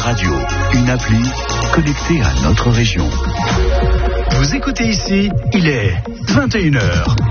Radio, une appli connectée à notre région. Vous écoutez ici, il est 21h.